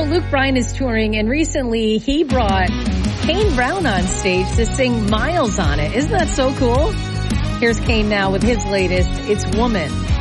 Luke Bryan is touring, and recently he brought Kane Brown on stage to sing Miles on it. Isn't that so cool? Here's Kane now with his latest, It's Woman.